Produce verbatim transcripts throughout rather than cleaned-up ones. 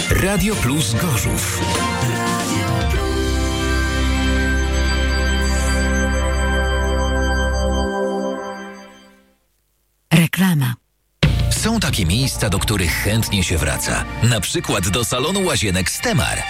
Radio Plus Gorzów. Reklama. Są takie miejsca, do których chętnie się wraca. Na przykład do salonu łazienek Stemar.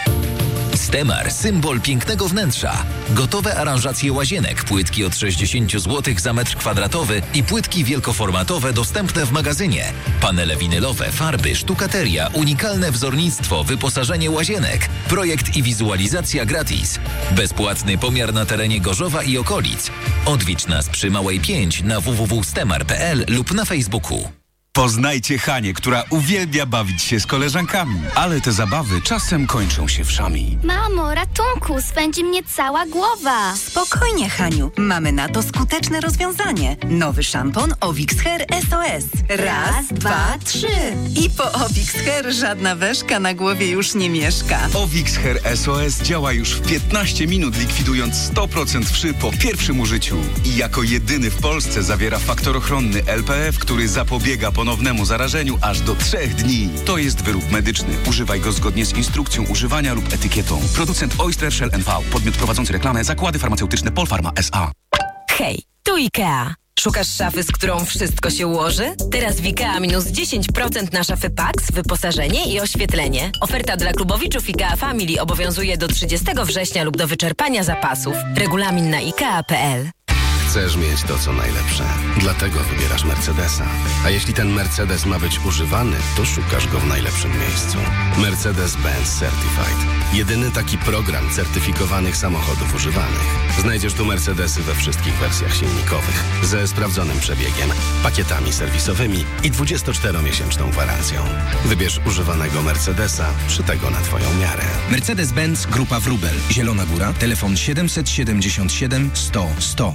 Stemar, symbol pięknego wnętrza. Gotowe aranżacje łazienek, płytki od sześćdziesiąt złotych za metr kwadratowy i płytki wielkoformatowe dostępne w magazynie. Panele winylowe, farby, sztukateria, unikalne wzornictwo, wyposażenie łazienek. Projekt i wizualizacja gratis. Bezpłatny pomiar na terenie Gorzowa i okolic. Odwiedź nas przy Małej pięć na w w w kropka stemar kropka p l lub na Facebooku. Poznajcie Hanię, która uwielbia bawić się z koleżankami, ale te zabawy czasem kończą się wszami. Mamo, ratunku, swędzi mnie cała głowa. Spokojnie, Haniu, mamy na to skuteczne rozwiązanie. Nowy szampon Ovix Hair S O S. Raz, dwa, trzy. I po Ovix Hair żadna weszka na głowie już nie mieszka. Ovix Hair S O S działa już w piętnaście minut, likwidując sto procent wszy po pierwszym użyciu. I jako jedyny w Polsce zawiera faktor ochronny L P F, który zapobiega ponownemu zarażeniu aż do trzech dni. To jest wyrób medyczny. Używaj go zgodnie z instrukcją używania lub etykietą. Producent Oyster Shell N V. Podmiot prowadzący reklamę. Zakłady farmaceutyczne Polpharma S A. Hej, tu IKEA. Szukasz szafy, z którą wszystko się ułoży? Teraz w IKEA minus dziesięć procent na szafy Pax, wyposażenie i oświetlenie. Oferta dla klubowiczów IKEA Family obowiązuje do trzydziestego września lub do wyczerpania zapasów. Regulamin na ikea kropka p l. Chcesz mieć to, co najlepsze. Dlatego wybierasz Mercedesa. A jeśli ten Mercedes ma być używany, to szukasz go w najlepszym miejscu. Mercedes-Benz Certified. Jedyny taki program certyfikowanych samochodów używanych. Znajdziesz tu Mercedesy we wszystkich wersjach silnikowych. Ze sprawdzonym przebiegiem, pakietami serwisowymi i dwudziestoczteromiesięczną gwarancją. Wybierz używanego Mercedesa, szytego na Twoją miarę. Mercedes-Benz Grupa Wrubel. Zielona Góra. Telefon siedemset siedemdziesiąt siedem sto sto.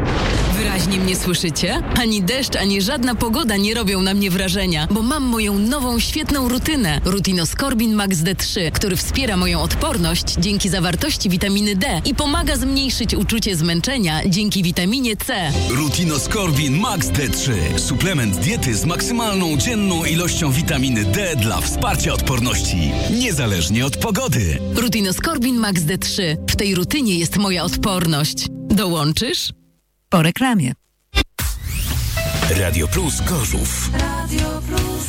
Wyraźnie mnie słyszycie? Ani deszcz, ani żadna pogoda nie robią na mnie wrażenia, bo mam moją nową, świetną rutynę. Rutinoskorbin Max D trzy, który wspiera moją odporność dzięki zawartości witaminy D i pomaga zmniejszyć uczucie zmęczenia dzięki witaminie C. Rutinoskorbin Max D trzy. Suplement diety z maksymalną dzienną ilością witaminy D dla wsparcia odporności. Niezależnie od pogody. Rutinoskorbin Max D trzy. W tej rutynie jest moja odporność. Dołączysz? Po reklamie. Radio Plus Gorzów. Radio Plus.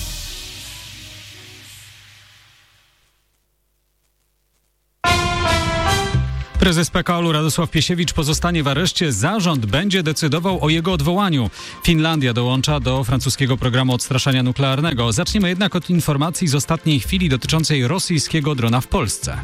Prezes P K O-u Radosław Piesiewicz pozostanie w areszcie. Zarząd będzie decydował o jego odwołaniu. Finlandia dołącza do francuskiego programu odstraszania nuklearnego. Zaczniemy jednak od informacji z ostatniej chwili dotyczącej rosyjskiego drona w Polsce.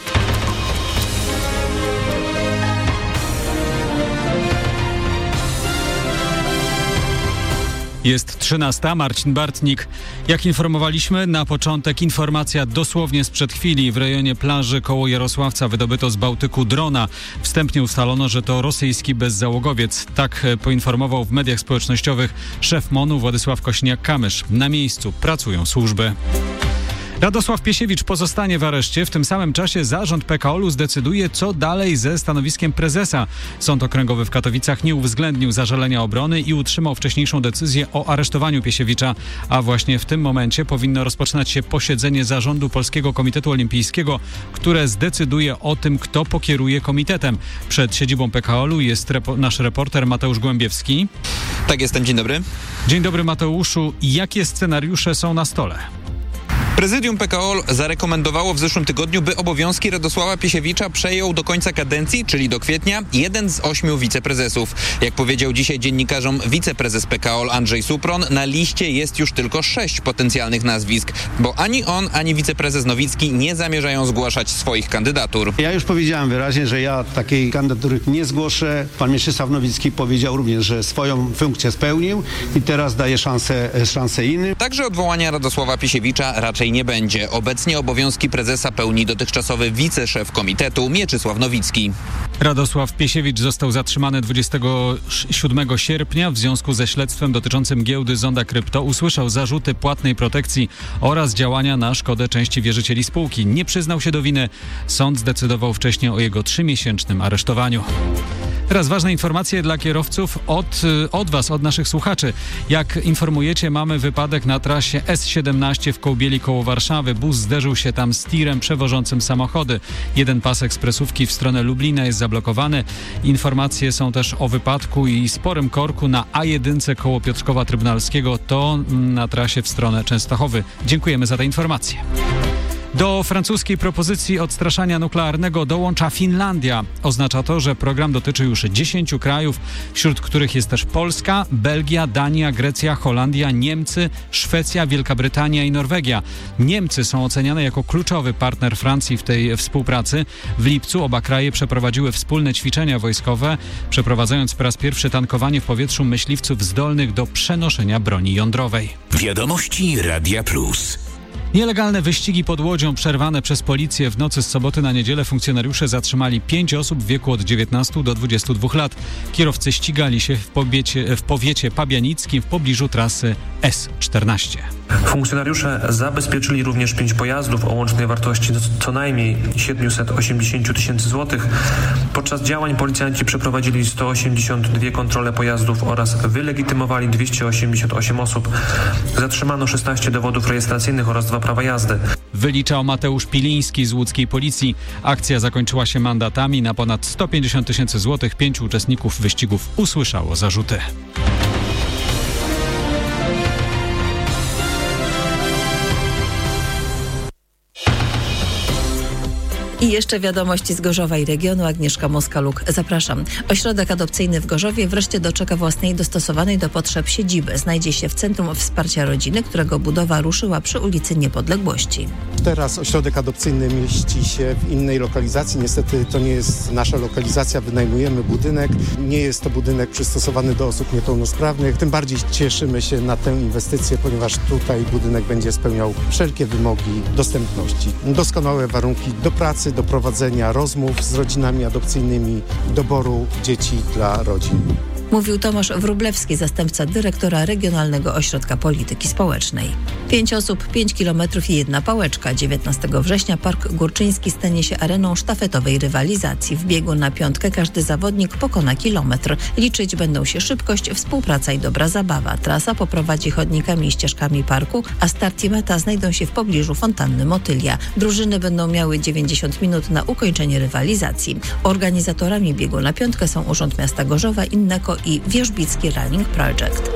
Jest trzynasta. Marcin Bartnik. Jak informowaliśmy na początek, informacja dosłownie sprzed chwili. W rejonie plaży koło Jarosławca wydobyto z Bałtyku drona. Wstępnie ustalono, że to rosyjski bezzałogowiec. Tak poinformował w mediach społecznościowych szef MON-u Władysław Kośniak-Kamysz. Na miejscu pracują służby. Radosław Piesiewicz pozostanie w areszcie. W tym samym czasie zarząd P K O-u zdecyduje, co dalej ze stanowiskiem prezesa. Sąd Okręgowy w Katowicach nie uwzględnił zażalenia obrony i utrzymał wcześniejszą decyzję o aresztowaniu Piesiewicza. A właśnie w tym momencie powinno rozpoczynać się posiedzenie zarządu Polskiego Komitetu Olimpijskiego, które zdecyduje o tym, kto pokieruje komitetem. Przed siedzibą P K O-u jest repo- nasz reporter Mateusz Głębiewski. Tak, jestem. Dzień dobry. Dzień dobry, Mateuszu. Jakie scenariusze są na stole? Prezydium P K O zarekomendowało w zeszłym tygodniu, by obowiązki Radosława Piesiewicza przejął do końca kadencji, czyli do kwietnia, jeden z ośmiu wiceprezesów. Jak powiedział dzisiaj dziennikarzom wiceprezes P K O Andrzej Supron, na liście jest już tylko sześć potencjalnych nazwisk, bo ani on, ani wiceprezes Nowicki nie zamierzają zgłaszać swoich kandydatur. Ja już powiedziałem wyraźnie, że ja takiej kandydatury nie zgłoszę. Pan Mieczysław Nowicki powiedział również, że swoją funkcję spełnił i teraz daje szansę, szansę innym. Także odwołania Radosława Piesiewicza raczej nie będzie. Obecnie obowiązki prezesa pełni dotychczasowy wiceszef komitetu Mieczysław Nowicki. Radosław Piesiewicz został zatrzymany dwudziestego siódmego sierpnia w związku ze śledztwem dotyczącym giełdy Zonda Krypto. Usłyszał zarzuty płatnej protekcji oraz działania na szkodę części wierzycieli spółki. Nie przyznał się do winy. Sąd zdecydował wcześniej o jego trzymiesięcznym aresztowaniu. Teraz ważne informacje dla kierowców od, od Was, od naszych słuchaczy. Jak informujecie, mamy wypadek na trasie S siedemnaście w Kołbieli koło Warszawy. Bus zderzył się tam z tirem przewożącym samochody. Jeden pas ekspresówki w stronę Lublina jest zablokowany. Informacje są też o wypadku i sporym korku na A jeden koło Piotrkowa Trybunalskiego. To na trasie w stronę Częstochowy. Dziękujemy za te informacje. Do francuskiej propozycji odstraszania nuklearnego dołącza Finlandia. Oznacza to, że program dotyczy już dziesięciu krajów, wśród których jest też Polska, Belgia, Dania, Grecja, Holandia, Niemcy, Szwecja, Wielka Brytania i Norwegia. Niemcy są oceniane jako kluczowy partner Francji w tej współpracy. W lipcu oba kraje przeprowadziły wspólne ćwiczenia wojskowe, przeprowadzając po raz pierwszy tankowanie w powietrzu myśliwców zdolnych do przenoszenia broni jądrowej. Wiadomości Radia Plus. Nielegalne wyścigi pod Łodzią przerwane przez policję w nocy z soboty na niedzielę. Funkcjonariusze zatrzymali pięć osób w wieku od dziewiętnastu do dwudziestu dwóch lat. Kierowcy ścigali się w powiecie, w powiecie pabianickim w pobliżu trasy S czternaście. Funkcjonariusze zabezpieczyli również pięć pojazdów o łącznej wartości co najmniej siedemset osiemdziesiąt tysięcy złotych. Podczas działań policjanci przeprowadzili sto osiemdziesiąt dwie kontrole pojazdów oraz wylegitymowali dwieście osiemdziesiąt osiem osób. Zatrzymano szesnaście dowodów rejestracyjnych oraz dwa prawa jazdy. Wyliczał Mateusz Piliński z łódzkiej policji. Akcja zakończyła się mandatami na ponad sto pięćdziesiąt tysięcy złotych. Pięciu uczestników wyścigów usłyszało zarzuty. I jeszcze wiadomości z Gorzowa i regionu. Agnieszka Moskaluk. Zapraszam. Ośrodek adopcyjny w Gorzowie wreszcie doczeka własnej dostosowanej do potrzeb siedziby. Znajdzie się w Centrum Wsparcia Rodziny, którego budowa ruszyła przy ulicy Niepodległości. Teraz ośrodek adopcyjny mieści się w innej lokalizacji. Niestety to nie jest nasza lokalizacja. Wynajmujemy budynek. Nie jest to budynek przystosowany do osób niepełnosprawnych. Tym bardziej cieszymy się na tę inwestycję, ponieważ tutaj budynek będzie spełniał wszelkie wymogi dostępności. Doskonałe warunki do pracy, do prowadzenia rozmów z rodzinami adopcyjnymi, doboru dzieci dla rodzin. Mówił Tomasz Wróblewski, zastępca dyrektora Regionalnego Ośrodka Polityki Społecznej. Pięć osób, pięć kilometrów i jedna pałeczka. dziewiętnastego września Park Górczyński stanie się areną sztafetowej rywalizacji. W biegu na piątkę każdy zawodnik pokona kilometr. Liczyć będą się szybkość, współpraca i dobra zabawa. Trasa poprowadzi chodnikami i ścieżkami parku, a start i meta znajdą się w pobliżu fontanny Motylia. Drużyny będą miały dziewięćdziesiąt minut na ukończenie rywalizacji. Organizatorami biegu na piątkę są Urząd Miasta Gorzowa, Inneko i Wierzbicki Running Project.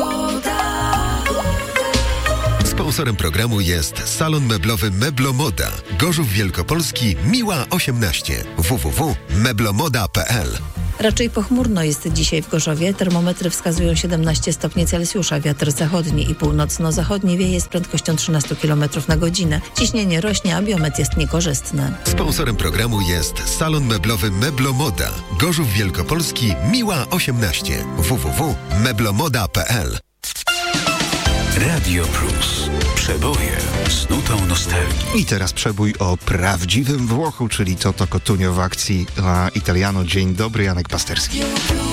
Sponsorem programu jest salon meblowy Meblomoda. Gorzów Wielkopolski, Miła osiemnaście. w w w kropka meblomoda kropka p l. Raczej pochmurno jest dzisiaj w Gorzowie. Termometry wskazują siedemnaście stopni Celsjusza. Wiatr zachodni i północno-zachodni wieje z prędkością trzynaście kilometrów na godzinę. Ciśnienie rośnie, a biometr jest niekorzystny. Sponsorem programu jest salon meblowy Meblomoda. Gorzów Wielkopolski, Miła osiemnaście. w w w kropka meblomoda kropka p l. Radio Plus. Przeboje z nutą nostalgii. I teraz przebój o prawdziwym Włochu, czyli Toto Cotugno w akcji La Italiano. Dzień dobry, Janek Pasterski.